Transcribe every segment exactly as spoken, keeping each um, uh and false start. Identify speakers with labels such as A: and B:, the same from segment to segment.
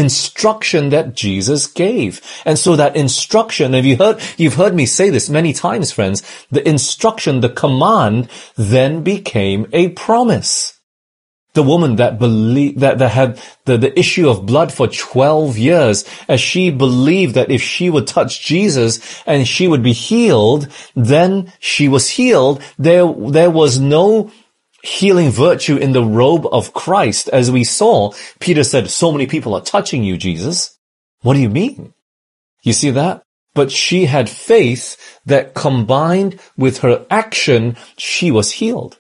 A: instruction that Jesus gave. And so that instruction, have you heard, you've heard me say this many times, friends, the instruction, the command then became a promise. The woman that believed, that, that had the, the issue of blood for twelve years, as she believed that if she would touch Jesus and she would be healed, then she was healed. There, there was no healing virtue in the robe of Christ. As we saw, Peter said, so many people are touching you, Jesus. What do you mean? You see that? But she had faith that combined with her action, she was healed.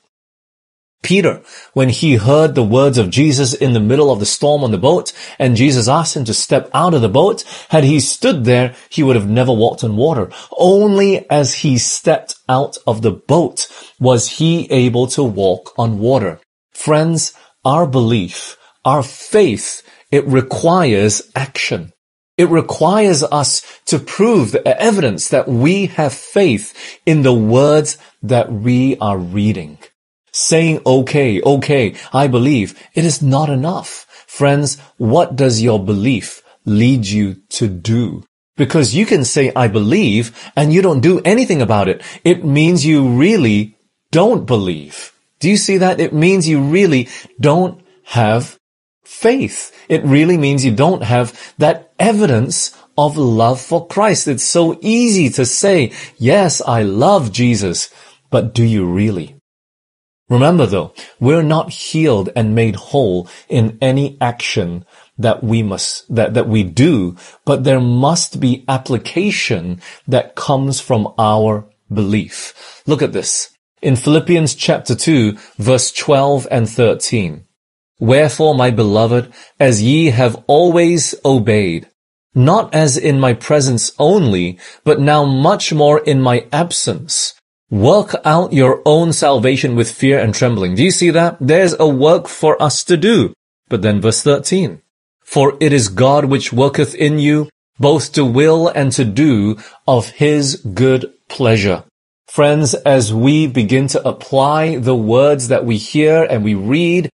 A: Peter, when he heard the words of Jesus in the middle of the storm on the boat, and Jesus asked him to step out of the boat, had he stood there, he would have never walked on water. Only as he stepped out of the boat was he able to walk on water. Friends, our belief, our faith, it requires action. It requires us to prove the evidence that we have faith in the words that we are reading. Saying, okay, okay, I believe, it is not enough. Friends, what does your belief lead you to do? Because you can say, I believe, and you don't do anything about it. It means you really don't believe. Do you see that? It means you really don't have faith. It really means you don't have that evidence of love for Christ. It's so easy to say, yes, I love Jesus, but do you really? Remember though, we're not healed and made whole in any action that we must, that, that we do, but there must be application that comes from our belief. Look at this. In Philippians chapter two, verse twelve and thirteen. Wherefore, my beloved, as ye have always obeyed, not as in my presence only, but now much more in my absence, work out your own salvation with fear and trembling. Do you see that? There's a work for us to do. But then verse thirteen. For it is God which worketh in you, both to will and to do of his good pleasure. Friends, as we begin to apply the words that we hear and we read,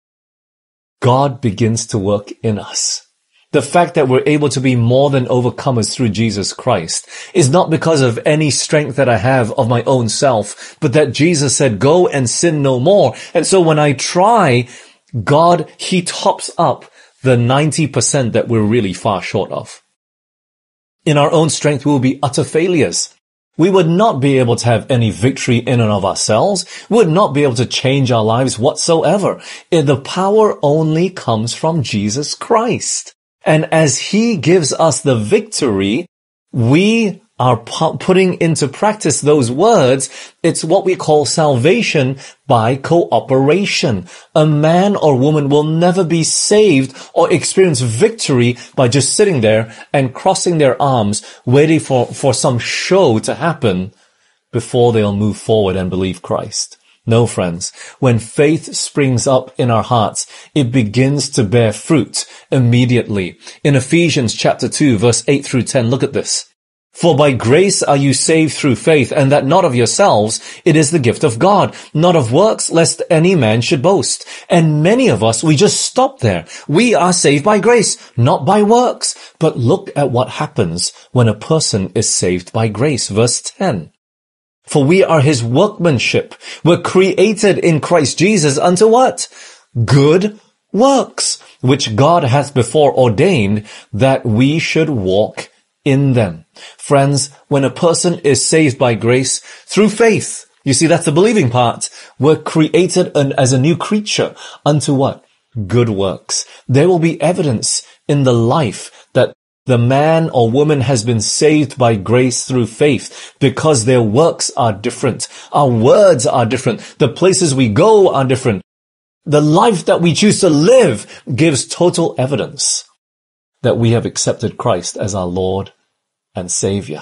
A: God begins to work in us. The fact that we're able to be more than overcomers through Jesus Christ is not because of any strength that I have of my own self, but that Jesus said, go and sin no more. And so when I try, God, he tops up the ninety percent that we're really far short of. In our own strength, we will be utter failures. We would not be able to have any victory in and of ourselves. We would not be able to change our lives whatsoever. The power only comes from Jesus Christ. And as he gives us the victory, we are putting into practice those words. It's what we call salvation by cooperation. A man or woman will never be saved or experience victory by just sitting there and crossing their arms, waiting for, for some show to happen before they'll move forward and believe Christ. No, friends, when faith springs up in our hearts, it begins to bear fruit immediately. In Ephesians chapter two, verse eight through ten, look at this. For by grace are you saved through faith, and that not of yourselves, it is the gift of God, not of works, lest any man should boast. And many of us, we just stop there. We are saved by grace, not by works. But look at what happens when a person is saved by grace. Verse ten. For we are his workmanship. We're created in Christ Jesus unto what? Good works, which God hath before ordained that we should walk in them. Friends, when a person is saved by grace through faith, you see, that's the believing part. We're created an, as a new creature unto what? Good works. There will be evidence in the life that the man or woman has been saved by grace through faith because their works are different. Our words are different. The places we go are different. The life that we choose to live gives total evidence that we have accepted Christ as our Lord and Savior.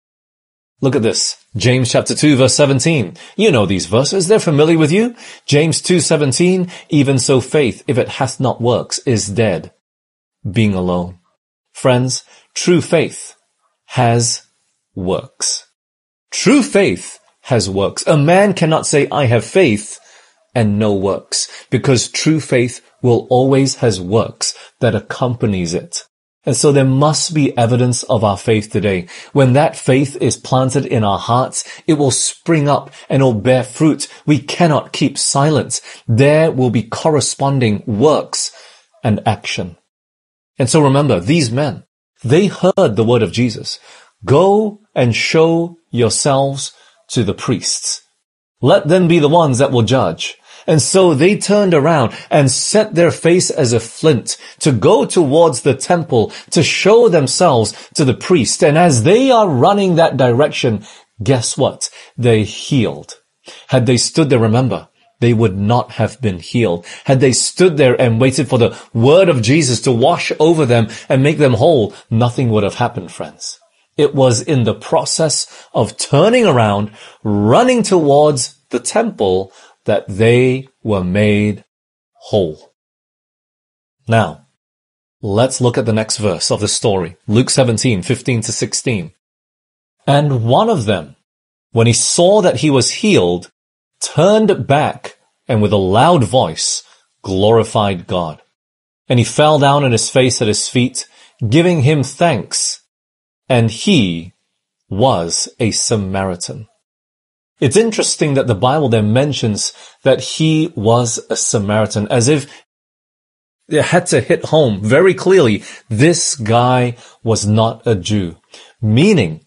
A: Look at this. James chapter two, verse seventeen. You know these verses. They're familiar with you. James two seventeen. Even so faith, if it hath not works, is dead, being alone. Friends, true faith has works. True faith has works. A man cannot say, I have faith and no works, because true faith will always has works that accompanies it. And so there must be evidence of our faith today. When that faith is planted in our hearts, it will spring up and it will bear fruit. We cannot keep silent. There will be corresponding works and action. And so remember, these men, they heard the word of Jesus. Go and show yourselves to the priests. Let them be the ones that will judge. And so they turned around and set their face as a flint to go towards the temple to show themselves to the priest. And as they are running that direction, guess what? They healed. Had they stood there, remember, they would not have been healed. Had they stood there and waited for the word of Jesus to wash over them and make them whole, nothing would have happened, friends. It was in the process of turning around, running towards the temple, that they were made whole. Now, let's look at the next verse of the story. Luke seventeen, fifteen to sixteen. And one of them, when he saw that he was healed, turned back and with a loud voice glorified God. And he fell down on his face at his feet, giving him thanks. And he was a Samaritan. It's interesting that the Bible then mentions that he was a Samaritan, as if it had to hit home very clearly. This guy was not a Jew, meaning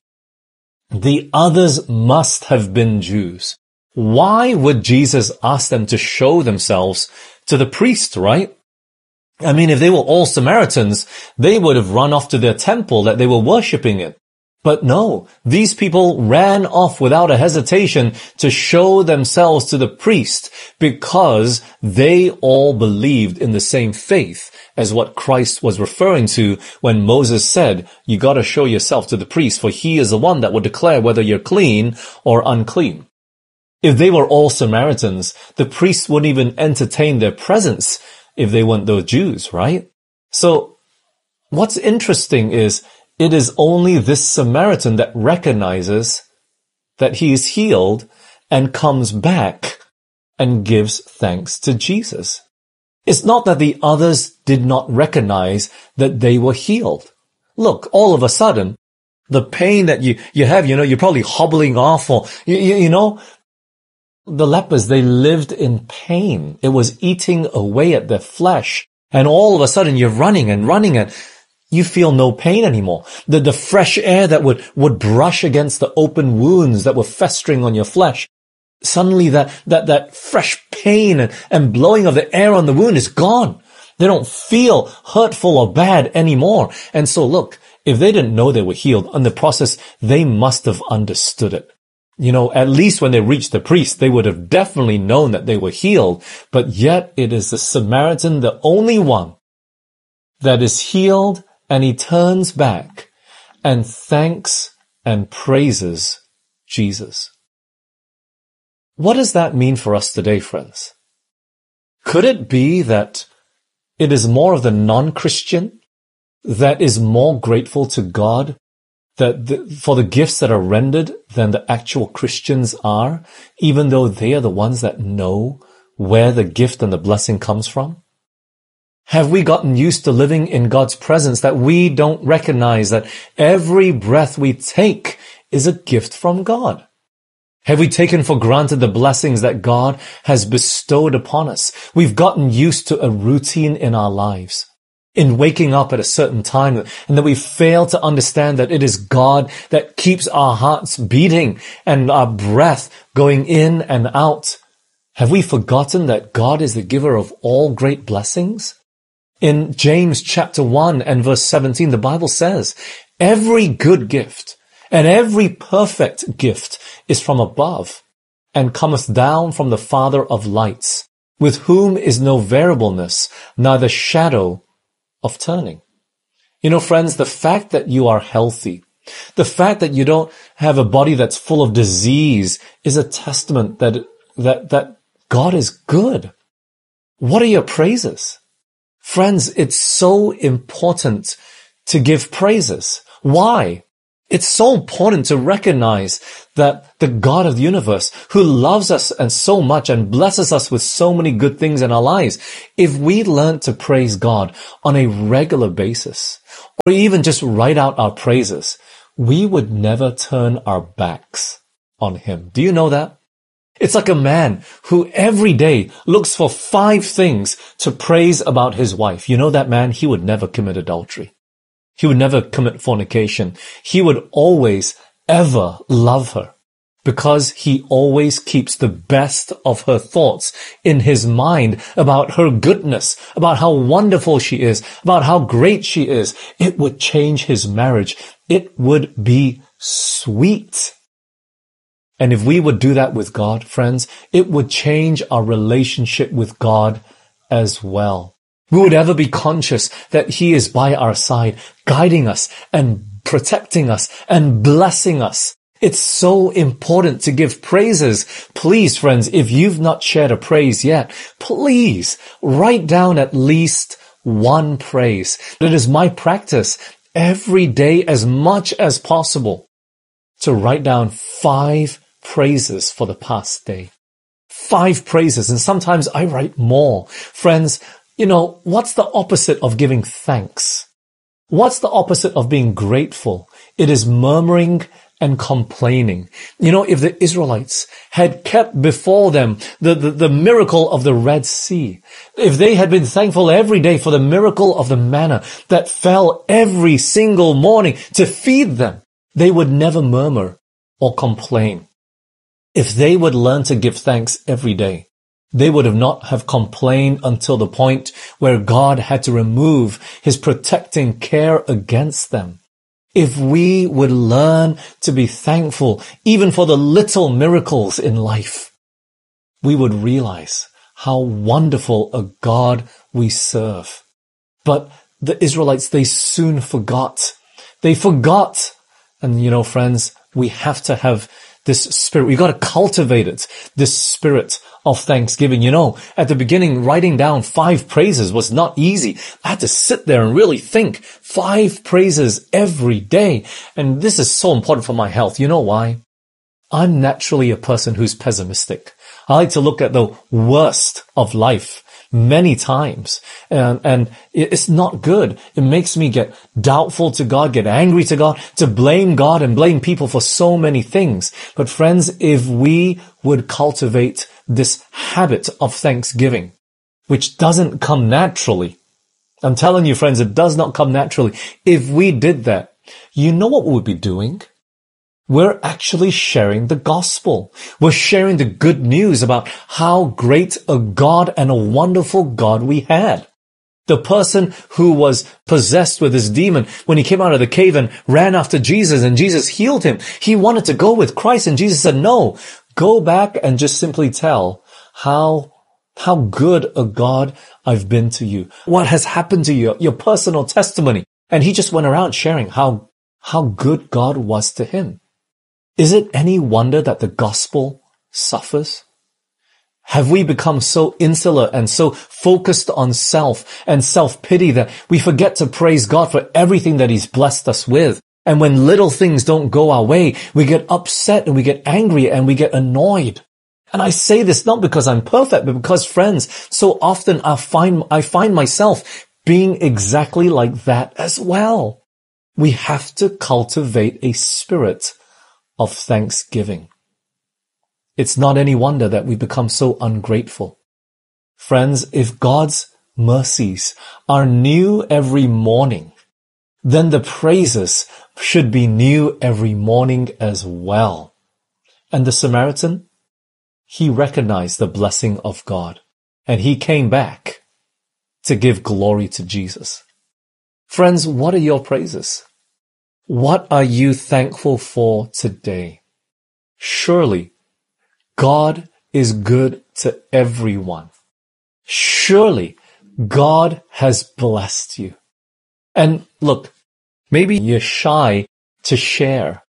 A: the others must have been Jews. Why would Jesus ask them to show themselves to the priest, right? I mean, if they were all Samaritans, they would have run off to their temple that they were worshipping in. But no, these people ran off without a hesitation to show themselves to the priest because they all believed in the same faith as what Christ was referring to when Moses said, you got to show yourself to the priest, for he is the one that will declare whether you're clean or unclean. If they were all Samaritans, the priest wouldn't even entertain their presence if they weren't those Jews, right? So what's interesting is it is only this Samaritan that recognizes that he is healed and comes back and gives thanks to Jesus. It's not that the others did not recognize that they were healed. Look, all of a sudden, the pain that you, you have, you know, you're probably hobbling off or, you, you, you know, the lepers, they lived in pain. It was eating away at their flesh. And all of a sudden you're running and running and you feel no pain anymore. The, the fresh air that would, would brush against the open wounds that were festering on your flesh. Suddenly that, that, that fresh pain and, and blowing of the air on the wound is gone. They don't feel hurtful or bad anymore. And so look, if they didn't know they were healed in the process, they must have understood it. You know, at least when they reached the priest, they would have definitely known that they were healed. But yet it is the Samaritan, the only one that is healed, and he turns back and thanks and praises Jesus. What does that mean for us today, friends? Could it be that it is more of the non-Christian that is more grateful to God that the, for the gifts that are rendered than the actual Christians are, even though they are the ones that know where the gift and the blessing comes from? Have we gotten used to living in God's presence that we don't recognize that every breath we take is a gift from God? Have we taken for granted the blessings that God has bestowed upon us? We've gotten used to a routine in our lives, in waking up at a certain time, and that we fail to understand that it is God that keeps our hearts beating and our breath going in and out. Have we forgotten that God is the giver of all great blessings? In James chapter one and verse seventeen, the Bible says, every good gift and every perfect gift is from above and cometh down from the Father of lights, with whom is no variableness, neither shadow of turning. You know, friends, the fact that you are healthy, the fact that you don't have a body that's full of disease is a testament that, that, that God is good. What are your praises? Friends, it's so important to give praises. Why? It's so important to recognize that the God of the universe, who loves us and so much and blesses us with so many good things in our lives, if we learn to praise God on a regular basis, or even just write out our praises, we would never turn our backs on him. Do you know that? It's like a man who every day looks for five things to praise about his wife. You know that man, he would never commit adultery. He would never commit fornication. He would always, ever love her because he always keeps the best of her thoughts in his mind about her goodness, about how wonderful she is, about how great she is. It would change his marriage. It would be sweet. And if we would do that with God, friends, it would change our relationship with God as well. We would ever be conscious that he is by our side, guiding us and protecting us and blessing us. It's so important to give praises. Please, friends, if you've not shared a praise yet, please write down at least one praise. It is my practice every day as much as possible to write down five praises for the past day. Five praises. And sometimes I write more. Friends, you know, what's the opposite of giving thanks? What's the opposite of being grateful? It is murmuring and complaining. You know, if the Israelites had kept before them the, the, the miracle of the Red Sea, if they had been thankful every day for the miracle of the manna that fell every single morning to feed them, they would never murmur or complain. If they would learn to give thanks every day, they would have not have complained until the point where God had to remove his protecting care against them. If we would learn to be thankful even for the little miracles in life, we would realize how wonderful a God we serve. But the Israelites, they soon forgot. They forgot. And you know, friends, we have to have this spirit. We've got to cultivate it, this spirit of thanksgiving. You know, at the beginning, writing down five praises was not easy. I had to sit there and really think five praises every day. And this is so important for my health. You know why? I'm naturally a person who's pessimistic. I like to look at the worst of life many times. And, and it's not good. It makes me get doubtful to God, get angry to God, to blame God and blame people for so many things. But friends, if we would cultivate this habit of thanksgiving, which doesn't come naturally, I'm telling you, friends, it does not come naturally. If we did that, you know what we would be doing? We're actually sharing the gospel. We're sharing the good news about how great a God and a wonderful God we had. The person who was possessed with this demon, when he came out of the cave and ran after Jesus and Jesus healed him, he wanted to go with Christ and Jesus said, no, go back and just simply tell how, how good a God I've been to you. What has happened to you, your personal testimony. And he just went around sharing how, how good God was to him. Is it any wonder that the gospel suffers? Have we become so insular and so focused on self and self-pity that we forget to praise God for everything that he's blessed us with? And when little things don't go our way, we get upset and we get angry and we get annoyed. And I say this not because I'm perfect, but because, friends, so often I find, I find myself being exactly like that as well. We have to cultivate a spirit of thanksgiving. It's not any wonder that we become so ungrateful. Friends, if God's mercies are new every morning, then the praises should be new every morning as well. And the Samaritan, he recognized the blessing of God, and he came back to give glory to Jesus. Friends, what are your praises? What are you thankful for today? Surely, God is good to everyone. Surely, God has blessed you. And look, maybe you're shy to share.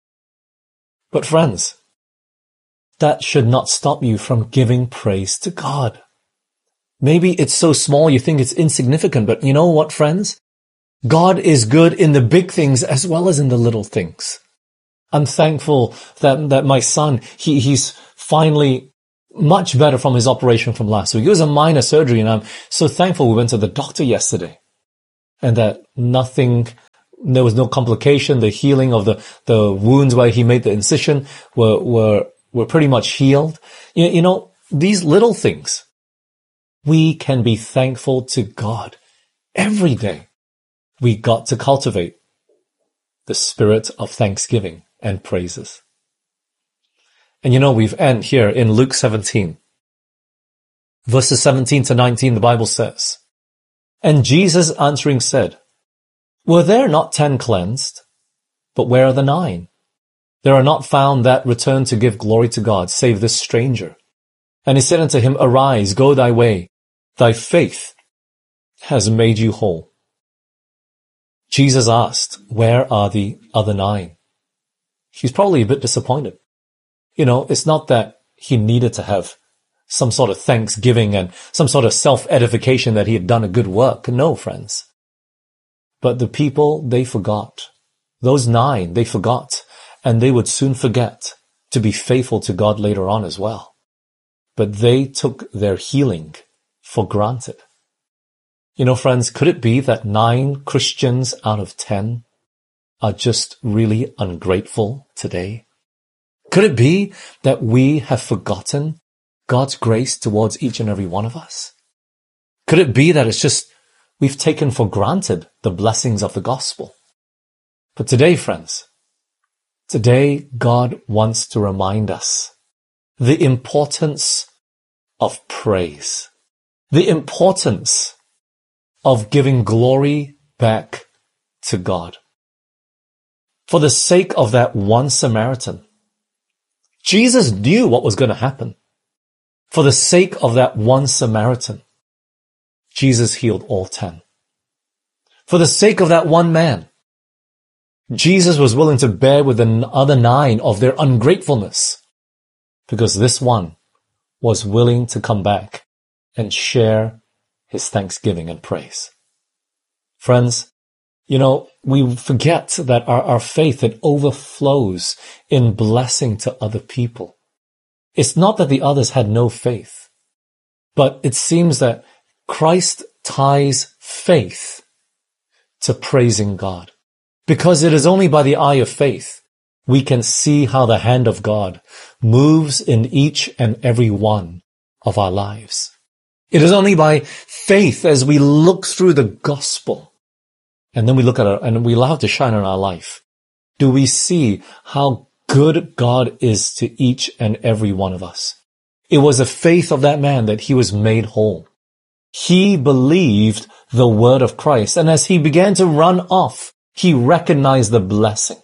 A: But friends, that should not stop you from giving praise to God. Maybe it's so small you think it's insignificant, but you know what, friends? God is good in the big things as well as in the little things. I'm thankful that, that my son, he, he's finally much better from his operation from last week. It was a minor surgery, and I'm so thankful we went to the doctor yesterday. and that nothing, there was no complication. The healing of the, the wounds where he made the incision were, were, were pretty much healed. You, you know, these little things, we can be thankful to God every day. We got to cultivate the spirit of thanksgiving and praises. And you know, we've end here in Luke seventeen. Verses seventeen to nineteen, the Bible says, "And Jesus answering said, Were there not ten cleansed? But where are the nine? There are not found that return to give glory to God, save this stranger. And he said unto him, Arise, go thy way. Thy faith has made you whole." Jesus asked, where are the other nine? He's probably a bit disappointed. You know, it's not that he needed to have some sort of thanksgiving and some sort of self-edification that he had done a good work. No, friends. But the people, they forgot. Those nine, they forgot. And they would soon forget to be faithful to God later on as well. But they took their healing for granted. You know, friends, could it be that nine Christians out of ten are just really ungrateful today? Could it be that we have forgotten God's grace towards each and every one of us? Could it be that it's just we've taken for granted the blessings of the gospel? But today, friends, today God wants to remind us the importance of praise, the importance of giving glory back to God. For the sake of that one Samaritan, Jesus knew what was going to happen. For the sake of that one Samaritan, Jesus healed all ten. For the sake of that one man, Jesus was willing to bear with the other nine of their ungratefulness, because this one was willing to come back and share his thanksgiving and praise. Friends, you know, we forget that our, our faith, it overflows in blessing to other people. It's not that the others had no faith, but it seems that Christ ties faith to praising God. Because it is only by the eye of faith we can see how the hand of God moves in each and every one of our lives. It is only by faith as we look through the gospel and then we look at it and we allow it to shine in our life, do we see how good God is to each and every one of us. It was the faith of that man that he was made whole. He believed the word of Christ, and as he began to run off, he recognized the blessing,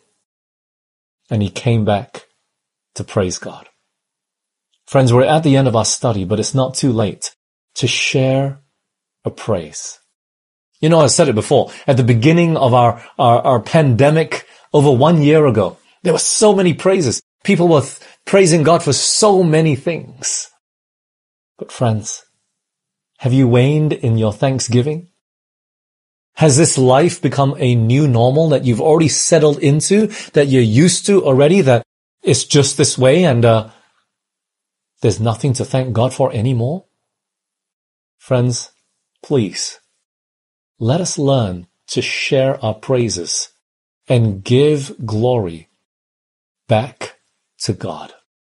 A: and he came back to praise God. Friends, we're at the end of our study, but it's not too late to share a praise. You know, I said it before, at the beginning of our, our, our pandemic over one year ago, there were so many praises. People were th- praising God for so many things. But friends, have you waned in your thanksgiving? Has this life become a new normal that you've already settled into, that you're used to already, that it's just this way and uh, there's nothing to thank God for anymore? Friends, please, let us learn to share our praises and give glory back to God.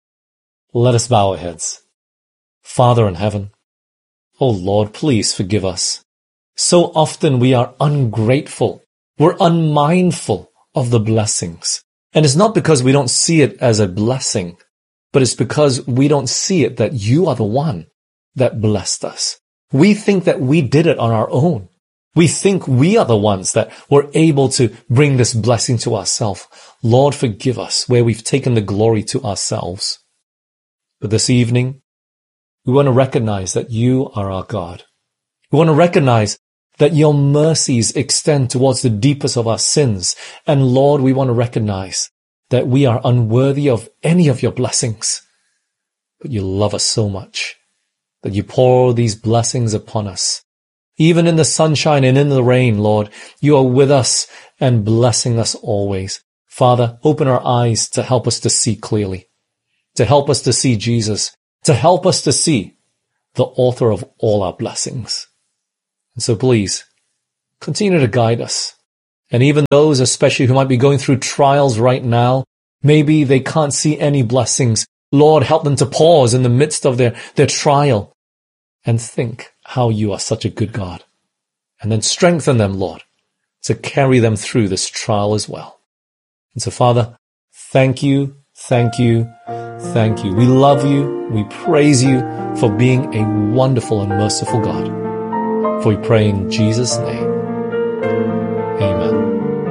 A: Let us bow our heads. Father in heaven, oh Lord, please forgive us. So often we are ungrateful. We're unmindful of the blessings. And it's not because we don't see it as a blessing, but it's because we don't see it that you are the one that blessed us. We think that we did it on our own. We think we are the ones that were able to bring this blessing to ourselves. Lord, forgive us where we've taken the glory to ourselves. But this evening, we want to recognize that you are our God. We want to recognize that your mercies extend towards the deepest of our sins. And Lord, we want to recognize that we are unworthy of any of your blessings. But you love us so much that you pour these blessings upon us. Even in the sunshine and in the rain, Lord, you are with us and blessing us always. Father, open our eyes to help us to see clearly, to help us to see Jesus, to help us to see the author of all our blessings. And so please, continue to guide us. And even those, especially who might be going through trials right now, maybe they can't see any blessings. Lord, help them to pause in the midst of their, their trial and think how you are such a good God. And then strengthen them, Lord, to carry them through this trial as well. And so, Father, thank you, thank you, thank you. We love you. We praise you for being a wonderful and merciful God. For we pray in Jesus' name. Amen.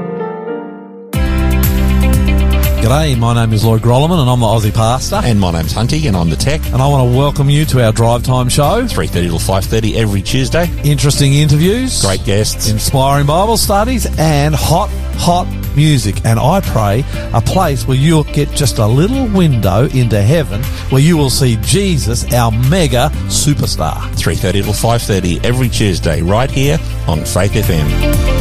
B: G'day, my name is Lloyd Grolleman and I'm the Aussie Pastor.
C: And my name's Hunty and I'm the Tech.
B: And I want to welcome you to our Drive Time show.
C: three thirty till five thirty every Tuesday.
B: Interesting interviews.
C: Great guests.
B: Inspiring Bible studies and hot, hot music. And I pray a place where you'll get just a little window into heaven where you will see Jesus, our mega superstar.
C: three thirty till five thirty every Tuesday right here on Faith F M.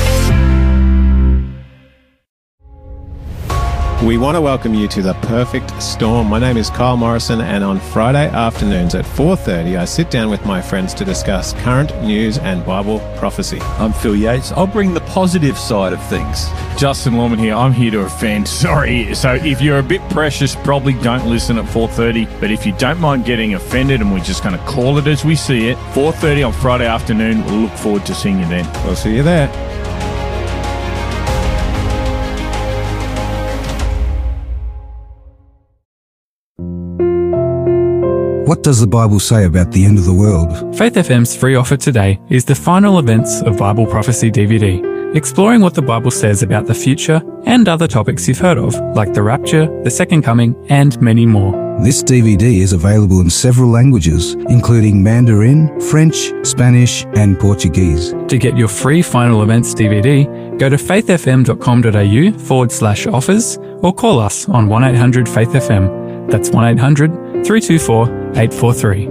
D: We want to welcome you to The Perfect Storm. My name is Kyle Morrison, and on Friday afternoons at four thirty, I sit down with my friends to discuss current news and Bible prophecy.
E: I'm Phil Yates. I'll bring the positive side of things.
F: Justin Lawman here. I'm here to offend. Sorry. So if you're a bit precious, probably don't listen at four thirty. But if you don't mind getting offended, and we're just going to call it as we see it, four thirty on Friday afternoon, we'll look forward to seeing you then.
D: We'll see you there.
G: What does the Bible say about the end of the world?
H: Faith F M's free offer today is the Final Events of Bible Prophecy D V D, exploring what the Bible says about the future and other topics you've heard of, like the rapture, the second coming, and many more.
G: This D V D is available in several languages, including Mandarin, French, Spanish, and Portuguese.
H: To get your free Final Events D V D, go to faithfm.com.au forward slash offers or call us on one eight hundred faith F M. That's one eight hundred, three two four, eight four three.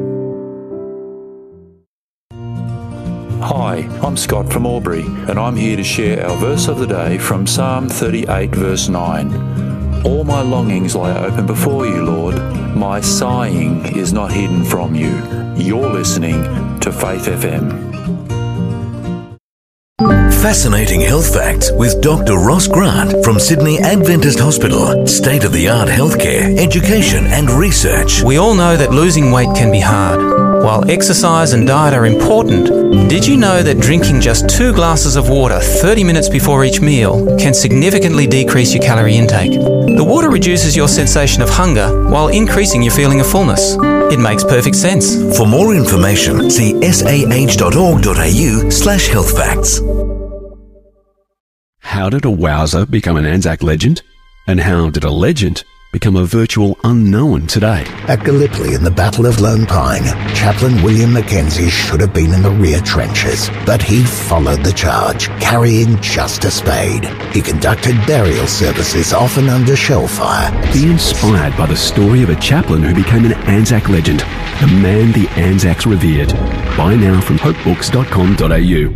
I: Hi, I'm Scott from Albury, and I'm here to share our verse of the day from Psalm thirty-eight, verse nine. All my longings lie open before you, Lord. My sighing is not hidden from you. You're listening to Faith F M.
J: Fascinating health facts with Doctor Ross Grant from Sydney Adventist Hospital. State-of-the-art healthcare, education and research.
K: We all know that losing weight can be hard. While exercise and diet are important, did you know that drinking just two glasses of water thirty minutes before each meal can significantly decrease your calorie intake? The water reduces your sensation of hunger while increasing your feeling of fullness. It makes perfect sense.
J: For more information, see sah.org.au slash health facts.
L: How did a wowser become an Anzac legend? And how did a legend become a virtual unknown today?
M: At Gallipoli in the Battle of Lone Pine, Chaplain William Mackenzie should have been in the rear trenches, but he followed the charge, carrying just a spade. He conducted burial services, often under shell fire.
L: Be inspired by the story of a chaplain who became an Anzac legend, the man the Anzacs revered. Buy now from hope books dot com dot a u.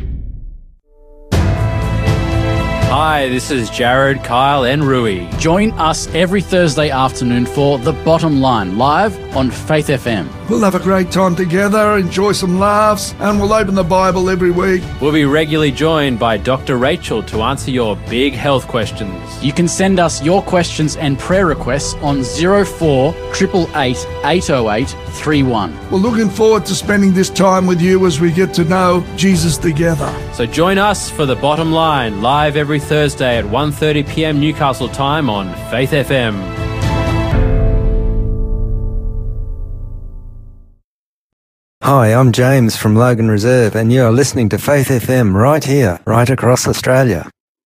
N: Hi, this is Jared, Kyle and Rui.
O: Join us every Thursday afternoon for The Bottom Line, live on Faith F M.
P: We'll have a great time together, enjoy some laughs, and we'll open the Bible every week.
N: We'll be regularly joined by Doctor Rachel to answer your big health questions.
O: You can send us your questions and prayer requests on zero four eight eight eight, eight oh eight three one.
P: We're looking forward to spending this time with you as we get to know Jesus together.
N: So join us for The Bottom Line, live every Thursday at one thirty p m Newcastle time on Faith F M.
Q: Hi, I'm James from Logan Reserve, and you're listening to Faith F M right here, right across Australia.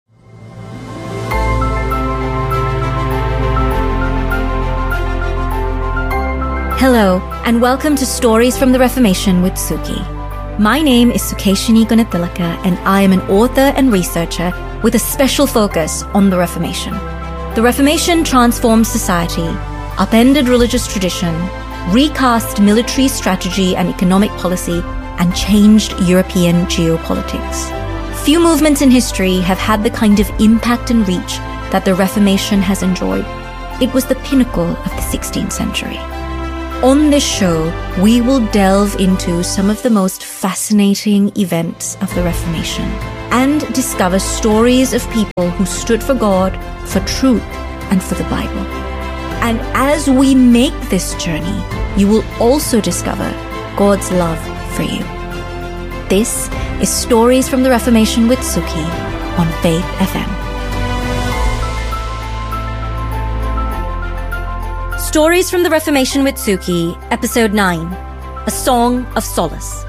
R: Hello, and welcome to Stories from the Reformation with Suki. My name is Sukeshini Gunathilaka, and I am an author and researcher with a special focus on the Reformation. The Reformation transformed society, upended religious tradition, recast military strategy and economic policy, and changed European geopolitics. Few movements in history have had the kind of impact and reach that the Reformation has enjoyed. It was the pinnacle of the sixteenth century. On this show, we will delve into some of the most fascinating events of the Reformation and discover stories of people who stood for God, for truth, and for the Bible. And as we make this journey, you will also discover God's love for you. This is Stories from the Reformation with Suki on Faith F M. Stories from the Reformation with Suki, Episode nine, A Song of Solace.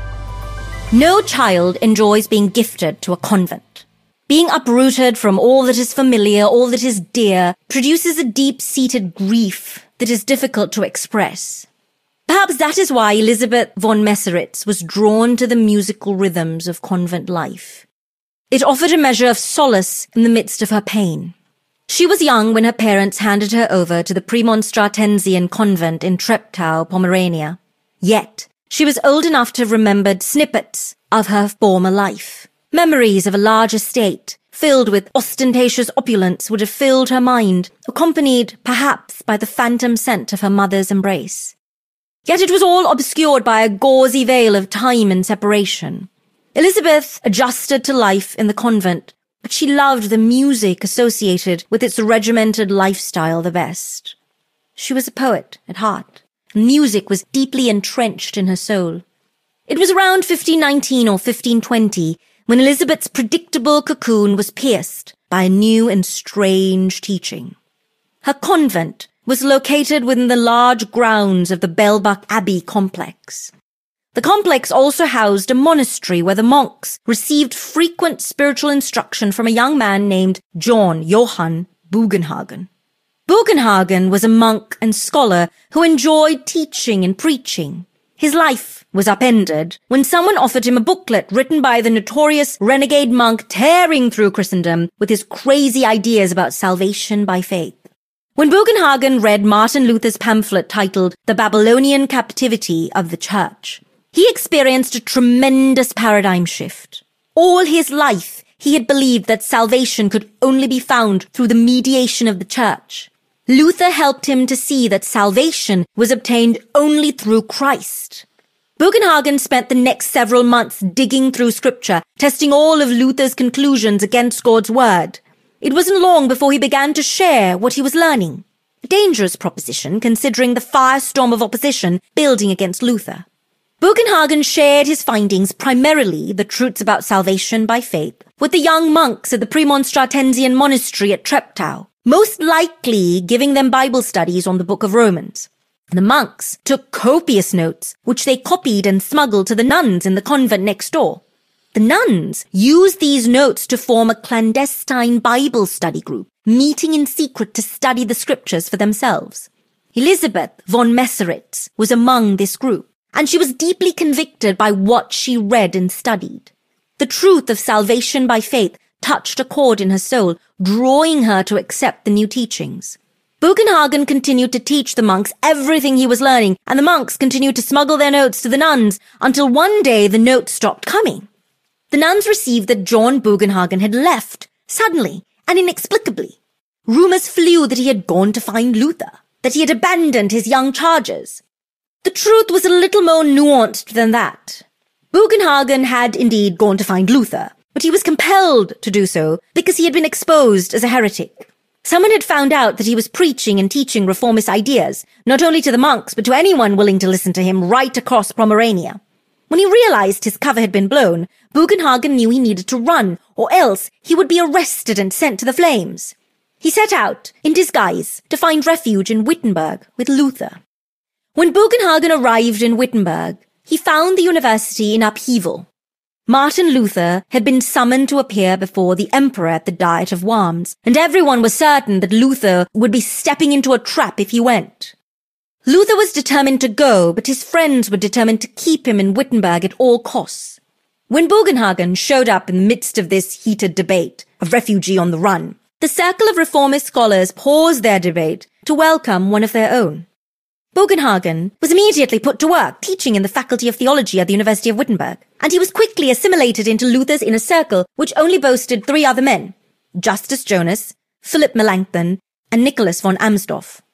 R: No child enjoys being gifted to a convent. Being uprooted from all that is familiar, all that is dear, produces a deep-seated grief that is difficult to express. Perhaps that is why Elisabeth von Messeritz was drawn to the musical rhythms of convent life. It offered a measure of solace in the midst of her pain. She was young when her parents handed her over to the Premonstratensian convent in Treptow, Pomerania. Yet, she was old enough to have remembered snippets of her former life. Memories of a large estate, filled with ostentatious opulence, would have filled her mind, accompanied, perhaps, by the phantom scent of her mother's embrace. Yet it was all obscured by a gauzy veil of time and separation. Elizabeth adjusted to life in the convent, but she loved the music associated with its regimented lifestyle the best. She was a poet at heart, and music was deeply entrenched in her soul. It was around fifteen nineteen or fifteen twenty when Elizabeth's predictable cocoon was pierced by a new and strange teaching. Her convent was located within the large grounds of the Belbach Abbey complex. The complex also housed a monastery where the monks received frequent spiritual instruction from a young man named John Johann Bugenhagen. Bugenhagen was a monk and scholar who enjoyed teaching and preaching. His life was upended when someone offered him a booklet written by the notorious renegade monk tearing through Christendom with his crazy ideas about salvation by faith. When Bugenhagen read Martin Luther's pamphlet titled The Babylonian Captivity of the Church, he experienced a tremendous paradigm shift. All his life, he had believed that salvation could only be found through the mediation of the church. Luther helped him to see that salvation was obtained only through Christ. Bugenhagen spent the next several months digging through scripture, testing all of Luther's conclusions against God's word. It wasn't long before he began to share what he was learning. A dangerous proposition, considering the firestorm of opposition building against Luther. Bugenhagen shared his findings, primarily the truths about salvation by faith, with the young monks at the Premonstratensian monastery at Treptow, most likely giving them Bible studies on the Book of Romans. The monks took copious notes, which they copied and smuggled to the nuns in the convent next door. The nuns used these notes to form a clandestine Bible study group, meeting in secret to study the scriptures for themselves. Elisabeth von Messeritz was among this group, and she was deeply convicted by what she read and studied. The truth of salvation by faith touched a chord in her soul, drawing her to accept the new teachings. Bugenhagen continued to teach the monks everything he was learning, and the monks continued to smuggle their notes to the nuns until one day the notes stopped coming. The nuns received that John Bugenhagen had left, suddenly and inexplicably. Rumors flew that he had gone to find Luther, that he had abandoned his young charges. The truth was a little more nuanced than that. Bugenhagen had indeed gone to find Luther, but he was compelled to do so because he had been exposed as a heretic. Someone had found out that he was preaching and teaching reformist ideas, not only to the monks, but to anyone willing to listen to him right across Pomerania. When he realized his cover had been blown, Bugenhagen knew he needed to run, or else he would be arrested and sent to the flames. He set out, in disguise, to find refuge in Wittenberg with Luther. When Bugenhagen arrived in Wittenberg, he found the university in upheaval. Martin Luther had been summoned to appear before the emperor at the Diet of Worms, and everyone was certain that Luther would be stepping into a trap if he went. Luther was determined to go, but his friends were determined to keep him in Wittenberg at all costs. When Bugenhagen showed up in the midst of this heated debate, a refugee on the run, the circle of reformist scholars paused their debate to welcome one of their own. Bugenhagen was immediately put to work teaching in the Faculty of Theology at the University of Wittenberg, and he was quickly assimilated into Luther's inner circle, which only boasted three other men, Justus Jonas, Philip Melanchthon, and Nicholas von Amsdorf.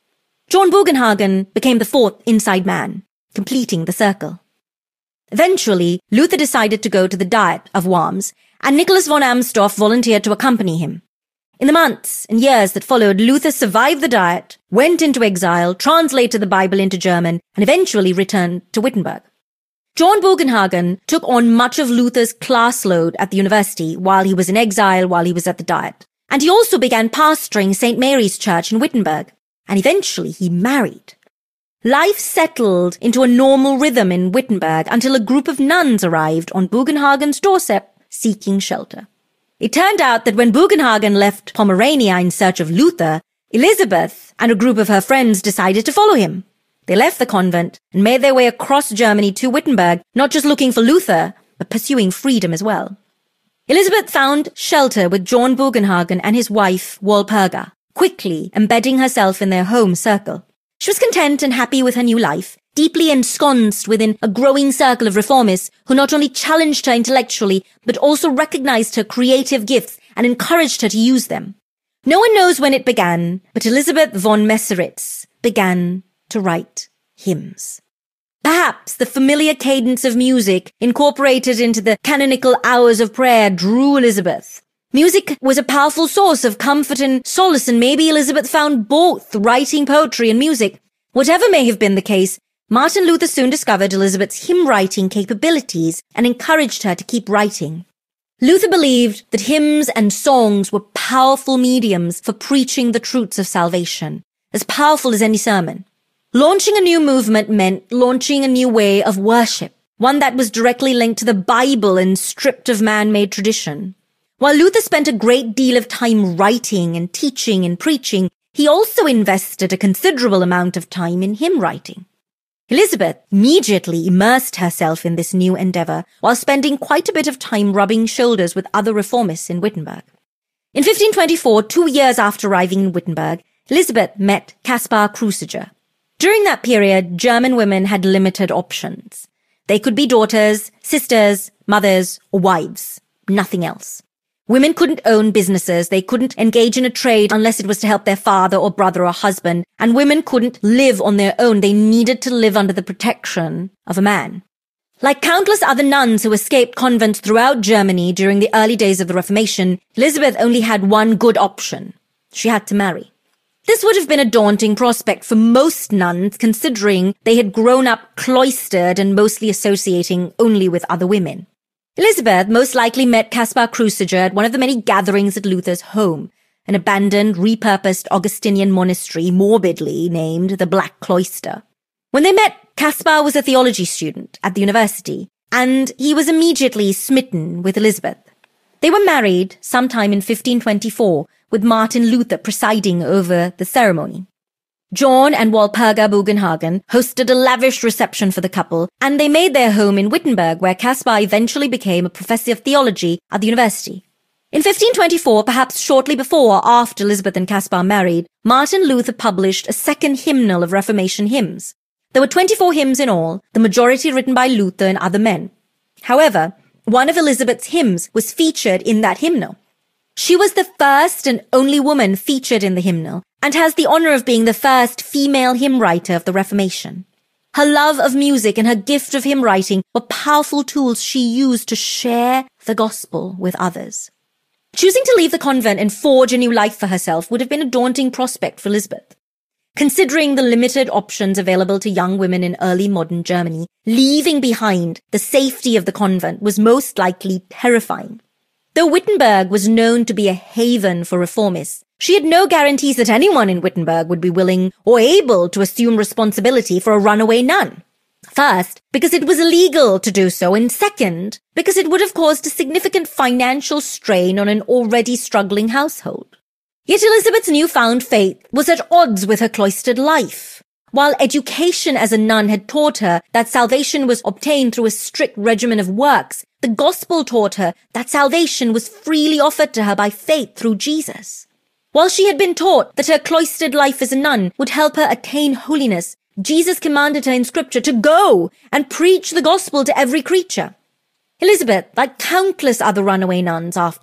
R: John Bugenhagen became the fourth inside man, completing the circle. Eventually, Luther decided to go to the Diet of Worms, and Nicholas von Amstorff volunteered to accompany him. In the months and years that followed, Luther survived the Diet, went into exile, translated the Bible into German, and eventually returned to Wittenberg. John Bugenhagen took on much of Luther's class load at the university while he was in exile, while he was at the Diet. And he also began pastoring Saint Mary's Church in Wittenberg, and eventually he married. Life settled into a normal rhythm in Wittenberg until a group of nuns arrived on Bugenhagen's doorstep seeking shelter. It turned out that when Bugenhagen left Pomerania in search of Luther, Elizabeth and a group of her friends decided to follow him. They left the convent and made their way across Germany to Wittenberg, not just looking for Luther, but pursuing freedom as well. Elizabeth found shelter with John Bugenhagen and his wife, Walpurga, quickly embedding herself in their home circle. She was content and happy with her new life, deeply ensconced within a growing circle of reformists who not only challenged her intellectually, but also recognized her creative gifts and encouraged her to use them. No one knows when it began, but Elisabeth von Messeritz began to write hymns. Perhaps the familiar cadence of music incorporated into the canonical hours of prayer drew Elizabeth. Music was a powerful source of comfort and solace, and maybe Elizabeth found both writing poetry and music. Whatever may have been the case, Martin Luther soon discovered Elizabeth's hymn-writing capabilities and encouraged her to keep writing. Luther believed that hymns and songs were powerful mediums for preaching the truths of salvation, as powerful as any sermon. Launching a new movement meant launching a new way of worship, one that was directly linked to the Bible and stripped of man-made tradition. While Luther spent a great deal of time writing and teaching and preaching, he also invested a considerable amount of time in hymn writing. Elizabeth immediately immersed herself in this new endeavor while spending quite a bit of time rubbing shoulders with other reformists in Wittenberg. In fifteen twenty-four, two years after arriving in Wittenberg, Elizabeth met Caspar Cruciger. During that period, German women had limited options. They could be daughters, sisters, mothers, or wives. Nothing else. Women couldn't own businesses, they couldn't engage in a trade unless it was to help their father or brother or husband, and women couldn't live on their own, they needed to live under the protection of a man. Like countless other nuns who escaped convents throughout Germany during the early days of the Reformation, Elizabeth only had one good option. She had to marry. This would have been a daunting prospect for most nuns, considering they had grown up cloistered and mostly associating only with other women. Elizabeth most likely met Caspar Cruciger at one of the many gatherings at Luther's home, an abandoned, repurposed Augustinian monastery morbidly named the Black Cloister. When they met, Caspar was a theology student at the university, and he was immediately smitten with Elizabeth. They were married sometime in fifteen twenty-four, with Martin Luther presiding over the ceremony. John and Walpurga Bugenhagen hosted a lavish reception for the couple, and they made their home in Wittenberg, where Caspar eventually became a professor of theology at the university. In fifteen twenty-four, perhaps shortly before or after Elizabeth and Caspar married, Martin Luther published a second hymnal of Reformation hymns. There were twenty-four hymns in all, the majority written by Luther and other men. However, one of Elizabeth's hymns was featured in that hymnal. She was the first and only woman featured in the hymnal, and has the honor of being the first female hymn writer of the Reformation. Her love of music and her gift of hymn writing were powerful tools she used to share the gospel with others. Choosing to leave the convent and forge a new life for herself would have been a daunting prospect for Elizabeth. Considering the limited options available to young women in early modern Germany, leaving behind the safety of the convent was most likely terrifying. Though Wittenberg was known to be a haven for reformists, she had no guarantees that anyone in Wittenberg would be willing or able to assume responsibility for a runaway nun. First, because it was illegal to do so, and second, because it would have caused a significant financial strain on an already struggling household. Yet Elizabeth's newfound faith was at odds with her cloistered life. While education as a nun had taught her that salvation was obtained through a strict regimen of works, the gospel taught her that salvation was freely offered to her by faith through Jesus. While she had been taught that her cloistered life as a nun would help her attain holiness, Jesus commanded her in Scripture to go and preach the gospel to every creature. Elizabeth, like countless other runaway nuns after her,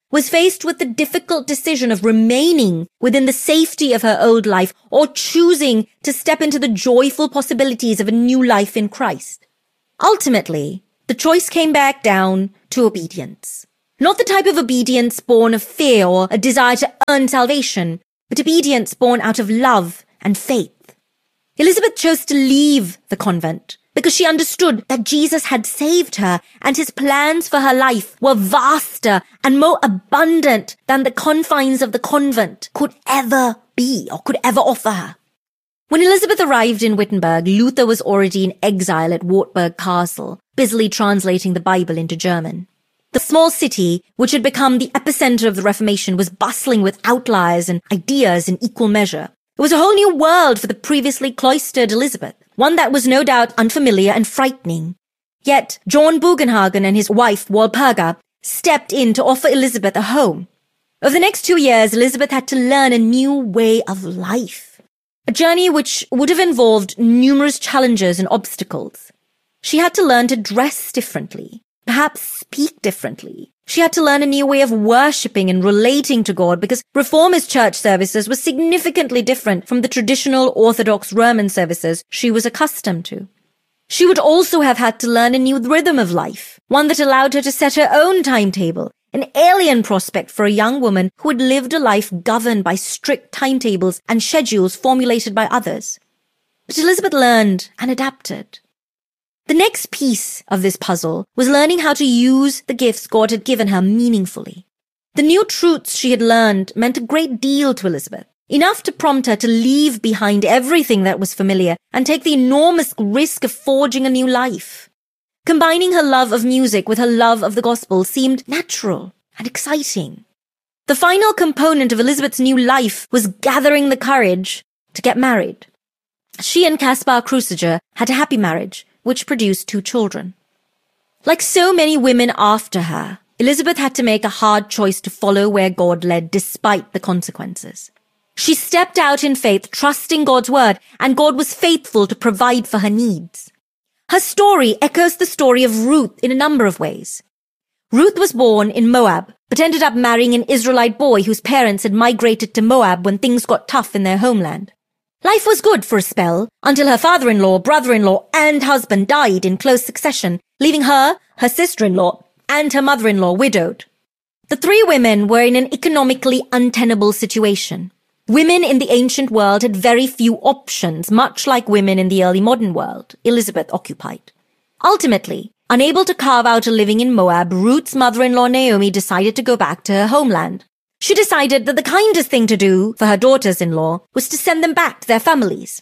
R: was faced with the difficult decision of remaining within the safety of her old life or choosing to step into the joyful possibilities of a new life in Christ. Ultimately, the choice came back down to obedience. Not the type of obedience born of fear or a desire to earn salvation, but obedience born out of love and faith. Elizabeth chose to leave the convent because she understood that Jesus had saved her and his plans for her life were vaster and more abundant than the confines of the convent could ever be or could ever offer her. When Elizabeth arrived in Wittenberg, Luther was already in exile at Wartburg Castle, busily translating the Bible into German. The small city, which had become the epicenter of the Reformation, was bustling with outliers and ideas in equal measure. It was a whole new world for the previously cloistered Elizabeth, one that was no doubt unfamiliar and frightening. Yet John Bugenhagen and his wife Walpurga stepped in to offer Elizabeth a home. Over the next two years, Elizabeth had to learn a new way of life, a journey which would have involved numerous challenges and obstacles. She had to learn to dress differently, perhaps speak differently. She had to learn a new way of worshipping and relating to God because Reformist church services were significantly different from the traditional Orthodox Roman services she was accustomed to. She would also have had to learn a new rhythm of life, one that allowed her to set her own timetable, an alien prospect for a young woman who had lived a life governed by strict timetables and schedules formulated by others. But Elizabeth learned and adapted. The next piece of this puzzle was learning how to use the gifts God had given her meaningfully. The new truths she had learned meant a great deal to Elizabeth, enough to prompt her to leave behind everything that was familiar and take the enormous risk of forging a new life. Combining her love of music with her love of the gospel seemed natural and exciting. The final component of Elizabeth's new life was gathering the courage to get married. She and Caspar Cruciger had a happy marriage, which produced two children. Like so many women after her, Elizabeth had to make a hard choice to follow where God led despite the consequences. She stepped out in faith, trusting God's word, and God was faithful to provide for her needs. Her story echoes the story of Ruth in a number of ways. Ruth was born in Moab, but ended up marrying an Israelite boy whose parents had migrated to Moab when things got tough in their homeland. Life was good for a spell, until her father-in-law, brother-in-law, and husband died in close succession, leaving her, her sister-in-law, and her mother-in-law widowed. The three women were in an economically untenable situation. Women in the ancient world had very few options, much like women in the early modern world Elizabeth occupied. Ultimately, unable to carve out a living in Moab, Ruth's mother-in-law Naomi decided to go back to her homeland. She decided that the kindest thing to do for her daughters-in-law was to send them back to their families.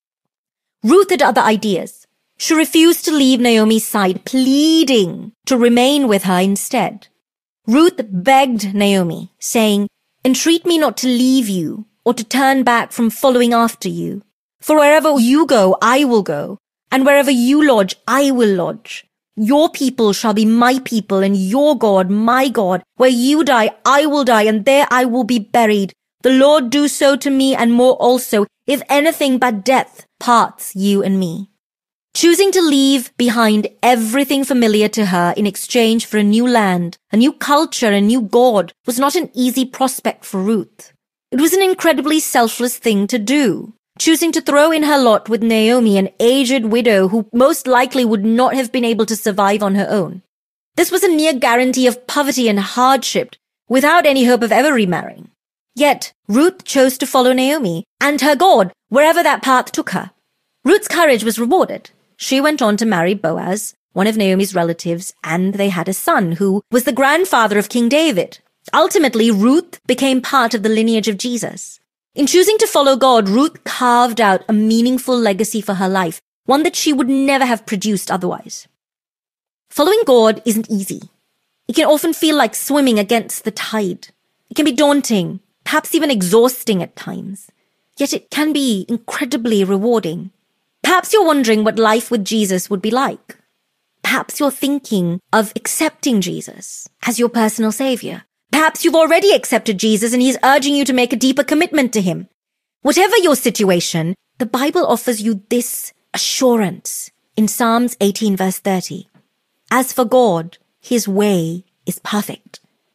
R: Ruth had other ideas. She refused to leave Naomi's side, pleading to remain with her instead. Ruth begged Naomi, saying, "Entreat me not to leave you or to turn back from following after you. For wherever you go, I will go, and wherever you lodge, I will lodge. Your people shall be my people, and your God, my God. Where you die, I will die, and there I will be buried. The Lord do so to me, and more also, if anything but death parts you and me." Choosing to leave behind everything familiar to her in exchange for a new land, a new culture, a new God was not an easy prospect for Ruth. It was an incredibly selfless thing to do. Choosing to throw in her lot with Naomi, an aged widow who most likely would not have been able to survive on her own. This was a near guarantee of poverty and hardship, without any hope of ever remarrying. Yet, Ruth chose to follow Naomi and her God wherever that path took her. Ruth's courage was rewarded. She went on to marry Boaz, one of Naomi's relatives, and they had a son who was the grandfather of King David. Ultimately, Ruth became part of the lineage of Jesus. In choosing to follow God, Ruth carved out a meaningful legacy for her life, one that she would never have produced otherwise. Following God isn't easy. It can often feel like swimming against the tide. It can be daunting, perhaps even exhausting at times. Yet it can be incredibly rewarding. Perhaps you're wondering what life with Jesus would be like. Perhaps you're thinking of accepting Jesus as your personal savior. Perhaps you've already accepted Jesus and he's urging you to make a deeper commitment to him. Whatever your situation, the Bible offers you this assurance in Psalms eighteen verse thirty. As for God, his way is perfect.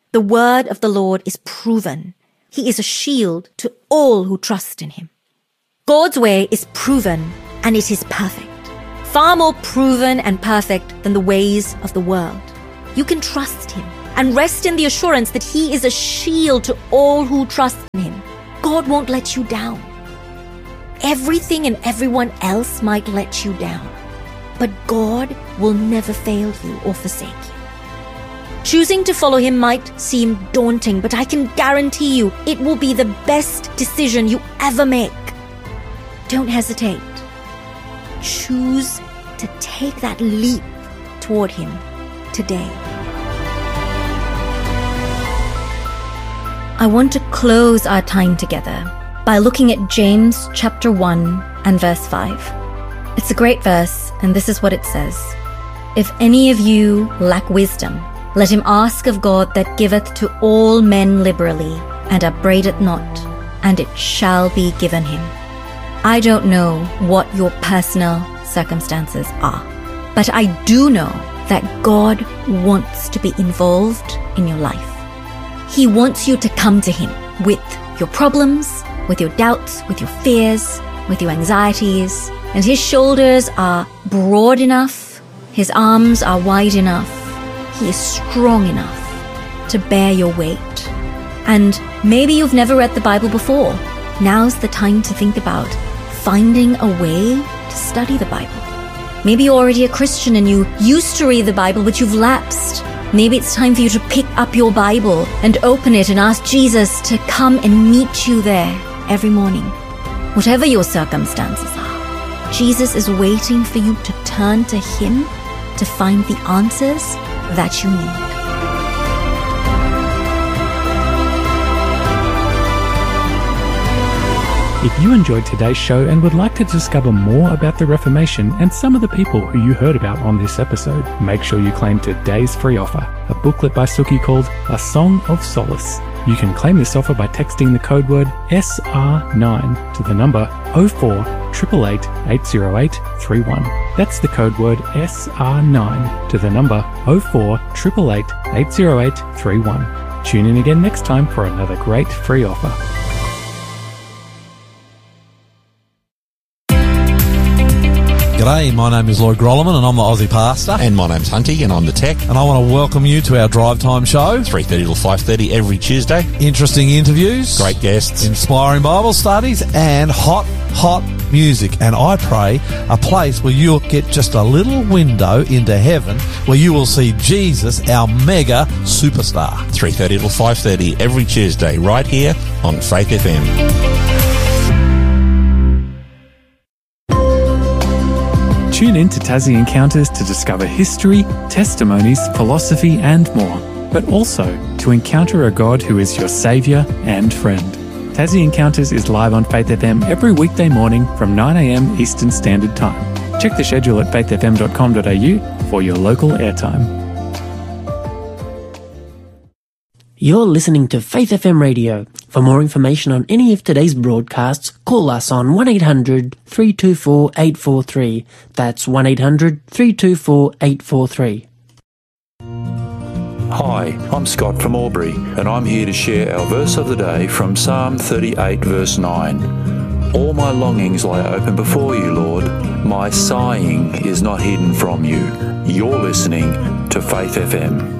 R: The word of the Lord is proven. He is a shield to all who trust in him. God's way is proven and it is perfect. Far more proven and perfect than the ways of the world. You can trust him and rest in the assurance that he is a shield to all who trust in him. God won't let you down. Everything and everyone else might let you down, but God will never fail you or forsake you. Choosing to follow him might seem daunting, but I can guarantee you it will be the best decision you ever make. Don't hesitate. Choose to take that leap toward him today. I want to close our time together by looking at James chapter one and verse five. It's a great verse, and this is what it says. If any of you lack wisdom, let him ask of God that giveth to all men liberally, and upbraideth not, and it shall be given him. I don't know what your personal circumstances are, but I do know that God wants to be involved in your life. He wants you to come to him with your problems, with your doubts, with your fears, with your anxieties, and his shoulders are broad enough, his arms are wide enough, he is strong enough to bear your weight. And maybe you've never read the Bible before. Now's the time to think about finding a way to study the Bible. Maybe you're already a Christian and you used to read the Bible, but you've lapsed. Maybe it's time for you to pick up your Bible and open it and ask Jesus to come and meet you there every morning. Whatever your circumstances are, Jesus is waiting for you to turn to him to find the answers that you need.
H: If you enjoyed today's show and would like to discover more about the Reformation and some of the people who you heard about on this episode, make sure you claim today's free offer, a booklet by Suki called A Song of Solace. You can claim this offer by texting the code word S R nine to the number oh four eight eight eight, eight oh eight three one. That's the code word S R nine to the number oh four eight eight eight, eight oh eight three one. Tune in again next time for another great free offer.
B: G'day, my name is Lloyd Grolleman and I'm the Aussie Pastor.
C: And my name's Hunty and I'm the Tech.
B: And I want to welcome you to our Drive Time show.
C: three thirty till five thirty every Tuesday.
B: Interesting interviews.
C: Great guests.
B: Inspiring Bible studies and hot, hot music. And I pray a place where you'll get just a little window into heaven where you will see Jesus, our mega superstar.
C: three thirty till five thirty every Tuesday right here on Faith F M.
H: Tune in to Tassie Encounters to discover history, testimonies, philosophy and more, but also to encounter a God who is your saviour and friend. Tassie Encounters is live on Faith F M every weekday morning from nine a m Eastern Standard Time. Check the schedule at faith f m dot com dot a u for your local airtime.
S: You're listening to Faith F M Radio. For more information on any of today's broadcasts, call us on one eight hundred, three two four, eight four three. That's one eight hundred, three two four, eight four three.
I: Hi, I'm Scott from Albury, and I'm here to share our verse of the day from Psalm thirty-eight, verse nine. All my longings lie open before you, Lord. My sighing is not hidden from you. You're listening to Faith F M.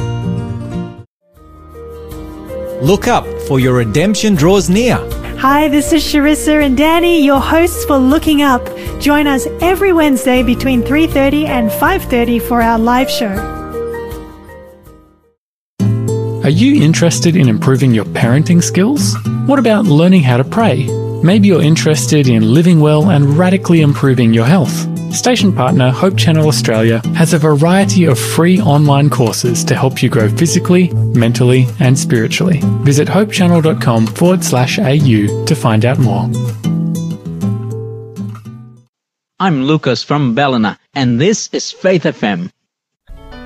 T: Look up, for your redemption draws near.
U: Hi, this is Sharissa and Danny, your hosts for Looking Up. Join us every Wednesday between three thirty and five thirty for our live show.
H: Are you interested in improving your parenting skills? What about learning how to pray? Maybe you're interested in living well and radically improving your health. Station partner Hope Channel Australia has a variety of free online courses to help you grow physically, mentally and spiritually. Visit hopechannel.com forward slash AU to find out more.
V: I'm Lucas from Ballina, and this is Faith F M.